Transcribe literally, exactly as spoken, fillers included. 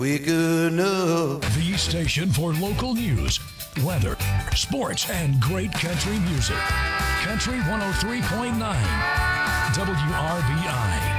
Quick enough. The station for local news, weather, sports, and great country music. Country one oh three point nine, W R B I.